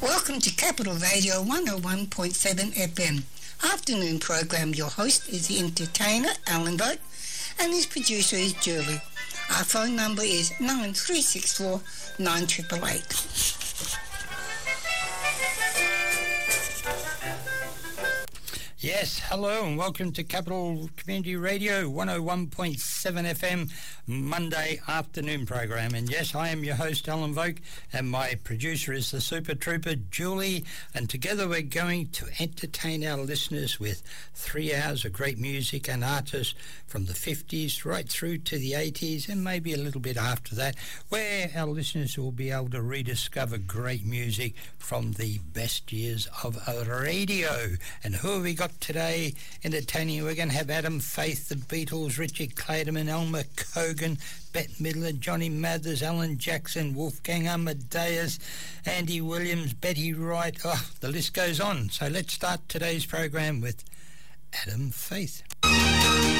Welcome to Capital Radio 101.7 FM. Afternoon program. Your host is the entertainer, Alan Vogt, and his producer is Julie. Our phone number is 9364 9888. Yes, hello and welcome to Capital Community Radio 101.7 FM Monday afternoon program. And yes, I am your host Alan Vogt and my producer is the Super Trooper Julie, and together we're going to entertain our listeners with 3 hours of great music and artists from the 50s right through to the 80s and maybe a little bit after that, where our listeners will be able to rediscover great music from the best years of radio. And who have we got today entertaining? We're going to have Adam Faith, the Beatles, Richard Clayderman, Elmer Cogan, Bette Midler, Johnny Mathers, Alan Jackson, Wolfgang Amadeus, Andy Williams, Betty Wright. Oh, the list goes on. So let's start today's program with Adam Faith.